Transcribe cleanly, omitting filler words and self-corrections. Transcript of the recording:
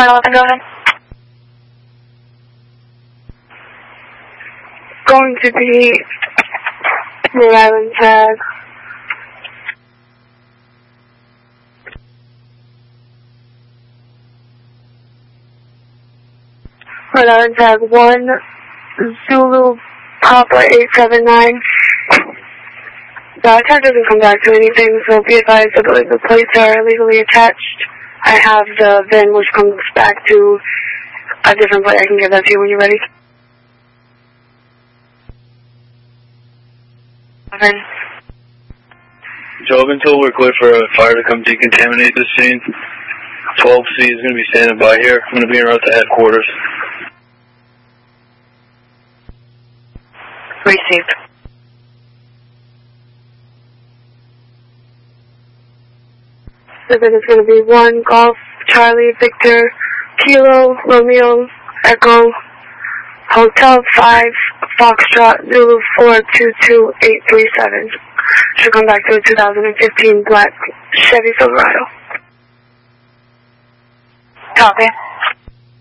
911, go ahead. Going to be Rhode Island tag. Rhode Island tag 1, Zulu Papa 879. The tag doesn't come back to anything, so be advised, I believe the plates are illegally attached. I have the VIN, which comes back to a different plate. I can give that to you when you're ready. Job until we're clear for a fire to come decontaminate this scene. 12C is going to be standing by here. I'm going to be en route to headquarters. Received. So then it's going to be 1 Golf Charlie Victor Kilo Romeo Echo Hotel 5 Foxtrot Zulu 422837. Should come back to a 2015 black Chevy Silverado. Copy.